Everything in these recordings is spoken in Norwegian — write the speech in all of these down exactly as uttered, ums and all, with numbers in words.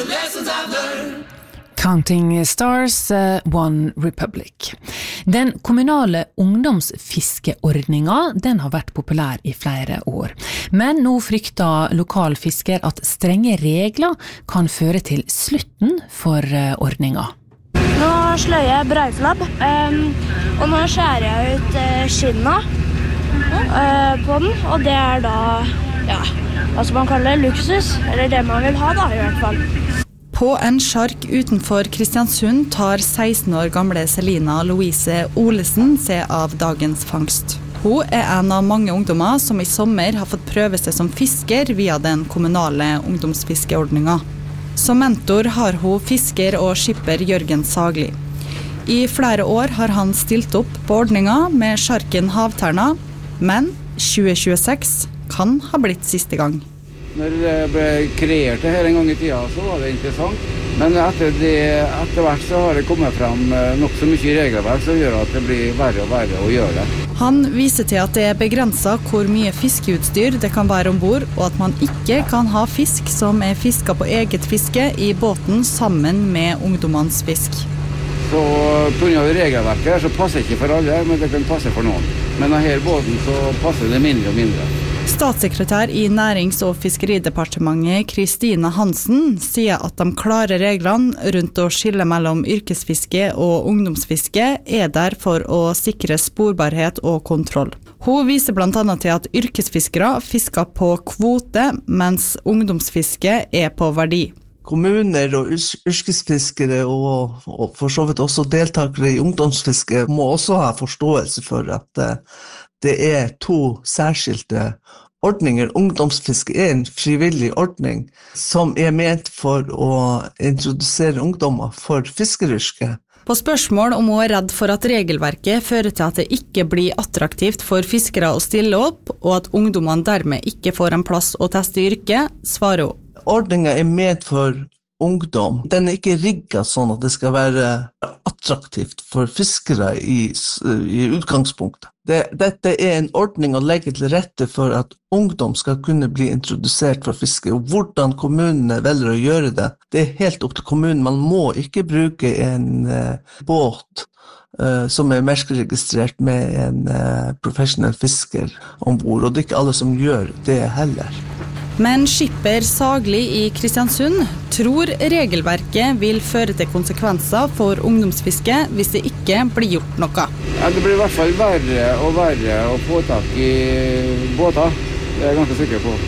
the lessons I've learned. Counting Stars, uh, One Republic. Den kommunale ungdomsfiskeordningen, den har vært populær i flere år. Men nå frykter lokalfisker at strenge regler kan føre til slutten for uh, ordningen. Nå sløyer jeg breiflabb, um, og nå skjærer jeg ut uh, skinna uh, på den, og det er da, ja, hva skal man kalle det, luksus, eller det man vil ha da, i hvert fall. På en sjark utenfor Kristiansund tar seksten år gamle Selina Louise Olesen seg av dagens fangst. Hun er en av mange ungdommer som i sommer har fått prøve seg som fisker via den kommunale ungdomsfiskeordningen. Som mentor har hun fisker og skipper Jørgen Sagli. I flere år har han stilt opp på ordningen med sjarken Havterna, men tjue tjueseks kan ha blitt siste gang. Når det ble kreert det her en gang i tida, så var det interessant. Men etter, det, etter hvert så har det kommet frem nok så mye regelverk som gjør at det blir verre og verre å gjøre det. Han viser til at det er begrenset hvor mye fiskeutstyr det kan være ombord, og at man ikke kan ha fisk som er fisket på eget fiske i båten sammen med ungdommens fisk. Så på grunn av regelverket så passer det ikke for alle, men det kan passe for noen. Men av her båten så passer det mindre og mindre. Statssekretær i Nærings- og fiskeridepartementet Kristine Hansen sier at de klare reglene rundt å skille mellom yrkesfiske og ungdomsfiske er der for å sikre sporbarhet og kontroll. Hun viser blant annet til at yrkesfiskere fisker på kvote, mens ungdomsfiske er på verdi. Kommuner og yrkesfiskere og, og for så vidt også deltakere i ungdomsfiske må også ha forståelse for at det er to særskilte ordninger. Ungdomsfiske er en frivillig ordning som er ment for å introdusere ungdommer for fiskeryrket. På spørsmål om hun er redd for at regelverket fører til at det ikke blir attraktivt for fiskere å stille opp, og at ungdommene dermed ikke får en plass å teste yrket, svarer hun. Ordningen er ment for ungdom. Den er ikke rigget sånn at det skal være attraktivt for fiskere i, i utgangspunktet. Det, dette er en ordning å legge til rette for at ungdom skal kunne bli introdusert for fiske, og hvordan kommunene velger å gjøre det, det er helt opp til kommunen. Man må ikke bruke en uh, båt uh, som er merkeregistrert med en uh, professionell fisker ombord, og det er ikke alle som gjør det heller. Men skipper Sagli i Kristiansund tror regelverket vil føre til konsekvenser for ungdomsfiske hvis det ikke blir gjort noe. Ja, det blir i hvert fall verre og verre å få tak i båter, det er jeg ganske sikker på.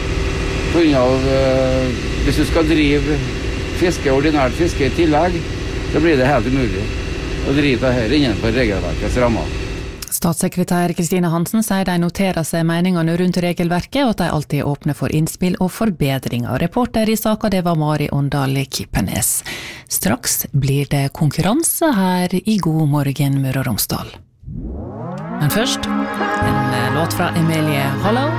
På grunn av, uh, hvis du skal drive fiske, ordinært fiske i tillegg, så blir det helt umulig å drive det her innenfor regelverkets rammer. Statssekretær Kristine Hansen sier de noterer seg meningene rundt regelverket, og at de alltid er åpne for innspill og forbedringer. Reporter i saken, det var Mari Åndal Kippernes. Straks blir det konkurranse her i God morgen Møre og Romsdal. Men først, en låt fra Emilie Hollow.